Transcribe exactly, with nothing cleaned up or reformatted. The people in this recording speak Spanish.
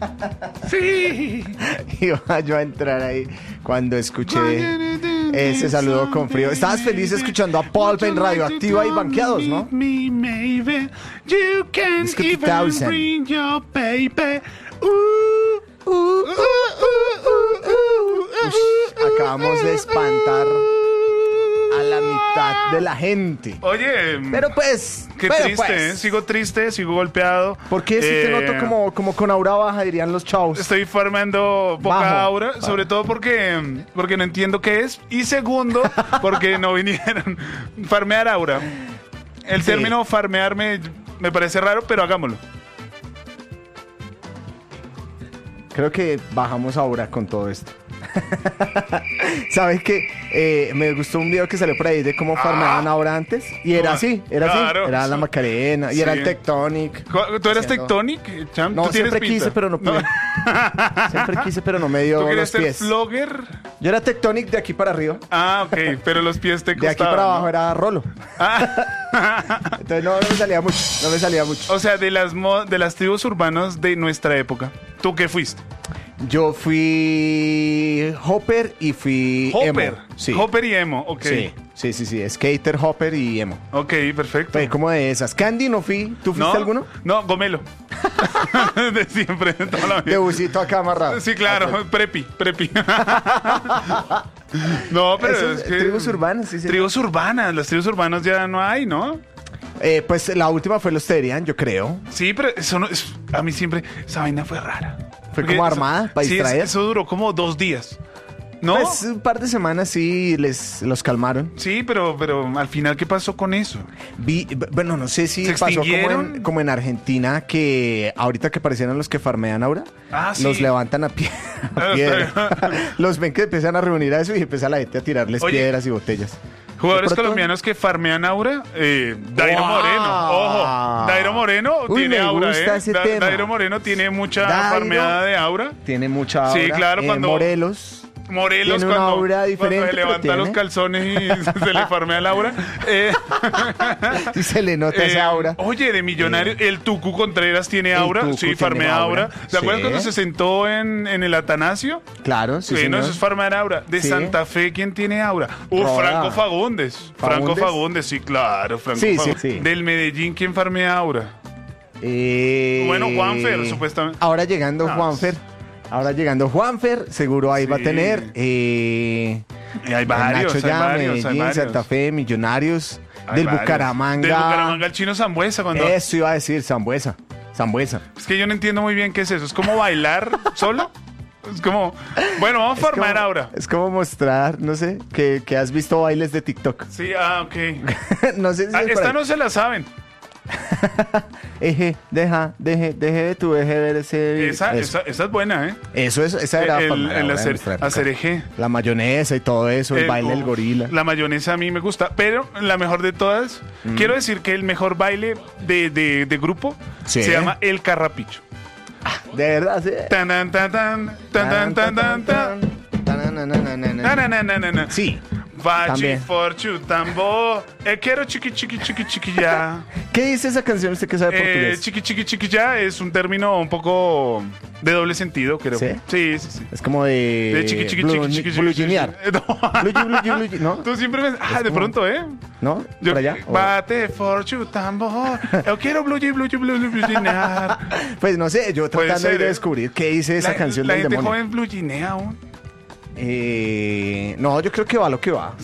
Sí. Iba yo a entrar ahí cuando escuché ese saludo con frío. Estabas feliz escuchando a Pulp en Radioactiva y Banqueados, ¿no? Me, maybe. You can Es que even two thousand. bring your baby. Uh, uh, uh, uh, uh, uh, Ush, acabamos de espantar a la mitad de la gente. Oye, Pero pues, qué pero triste, pues. ¿eh? Sigo triste, sigo golpeado. ¿Por qué si te Eh, noto como, como con aura baja, dirían los chavos? Estoy farmeando poca Bajo. aura, sobre todo porque, porque no entiendo qué es. Y segundo, porque no vinieron. Farmear aura. El Sí. término farmear me, me parece raro, pero hagámoslo. Creo que bajamos ahora con todo esto. ¿Sabes qué? Eh, me gustó un video que salió por ahí de cómo farmeaban ahora antes. Y era Ah, así, era claro, así. Era sí. la Macarena y Sí. era el Tectonic. ¿Tú eras Haciendo- Tectonic, Cham? No, ¿Tú tienes siempre pinta? quise, pero no pude. Siempre quise, pero no me dio ¿Tú los querías ser pies. flogger? Yo era Tectonic de aquí para arriba. Ah, ok, pero los pies te De aquí costaban, para abajo ¿no? era Rolo. Ah. Entonces no, no me salía mucho. No me salía mucho. O sea, de las, mo- de las tribus urbanas de nuestra época, ¿tú qué fuiste? Yo fui Hopper y fui Hopper. emo. Sí. Hopper y emo, ok. Sí, sí, sí, sí. Skater, Hopper y emo. Ok, perfecto. Fue como de esas. Candy no fui. ¿Tú fuiste ¿No? alguno? No, Gomelo. De siempre, de toda la vida. De busito acá amarrado. Sí, claro, prepi, prepi. No, pero Eso es es, que... tribus urbanas, sí, sí. Tribus urbanas, las tribus urbanas ya no hay, ¿no? Eh, pues la última fue los Terian, yo creo. Sí, pero eso no, es- a mí siempre, esa vaina fue rara. Fue Porque como eso- armada, para sí, distraer. eso duró como dos días. ¿No? Pues un par de semanas sí les los calmaron. Sí, pero, pero al final, ¿qué pasó con eso? Vi, b- bueno, no sé si ¿Se pasó como extinguieron? en, como en Argentina, que ahorita que parecieron los que farmean ahora, Ah, sí. los levantan a, pie, a piedra. Los ven que empiezan a reunir a eso y empieza la gente a tirarles Oye, piedras y botellas. Jugadores De pronto- colombianos que farmean aura, eh, Dairo ¡Wow! Moreno, ojo, Dairo Moreno Uy, tiene me aura, gusta ¿eh? ese Da- tema. Dairo Moreno tiene mucha Dairo- farmeada de aura. Tiene mucha aura. Sí, claro, Eh, cuando- Morelos. Morelos Tiene una cuando, aura cuando diferente, se pero levanta tiene. los calzones y se le farmea el aura. Eh, Sí se le nota eh, esa aura. Oye, de millonario, el Tucu Contreras tiene aura, Tucu sí, tiene farmea aura. aura, ¿Te acuerdas sí. cuando se sentó en, en el Atanasio? Claro, sí, Sí, no, señor. eso es farmear aura. De Sí. Santa Fe, ¿quién tiene aura? Uh, Roda. Franco Fagundes. Franco ¿Fagundes? Fagundes, sí, claro, Franco Sí, sí, Fagundes. sí. Del Medellín, ¿quién farmea aura? Eh, Bueno, Juanfer, supuestamente. Ahora llegando No, Juanfer. Ahora llegando Juanfer, seguro ahí va a Sí. tener. Eh, Y hay varios, Nacho hay ya, varios, hay Medellín, varios. Santa Fe, Millonarios. Hay del varios. Bucaramanga. Del Bucaramanga, el chino Zambuesa. Cuando... Eso iba a decir, Zambuesa. Zambuesa. Es que yo no entiendo muy bien qué es eso. ¿Es como bailar solo? Es como, bueno, vamos a Es farmear como- ahora. Es como mostrar, no sé, que, que has visto bailes de TikTok. Sí, ah, ok. No sé si Ah, es por esta ahí. no se la saben. Eje, deja, deje, deje de tu eje ver ese. Esa, eso. esa, esa es buena, ¿eh? Eso, eso, esa era el, farmear el ahora en hacer, nuestra época. hacer eje. La mayonesa y todo eso, el Eh, baile del uf, gorila. La mayonesa a mí me gusta, pero la mejor de todas, Mm. quiero decir que el mejor baile de, de, de grupo Sí. se llama el carrapicho. De verdad, sí. Tan, tan, tan, tan, tan, tan, tan, tan, tan. Tananananana. Na, na, na, na, na. Sí. Vaggi También. forchu tambo. E quiero chiqui chiqui chiqui chiqui ya. ¿Qué dice esa canción usted que sabe Eh, portugués? chiqui chiqui chiqui ya es un término un poco de doble sentido, creo. ¿Sí? Sí, sí, sí. Es como de. De chiqui chiqui blue- chiqui chiqui chiqui. bluginear. No. Blugi, blugi, blugi, ¿no? Tú siempre me... Ah, de como- pronto, ¿eh? ¿No? Yo, ¿Por allá? ¿O- Bate forchu tambor. Yo quiero blue blue blue blue bluginear. Pues no sé, yo Puede tratando ahí ser, de ¿eh? descubrir qué dice esa La- canción la del gente demonio. joven bluginea aún. Eh, no, yo creo que va lo que va.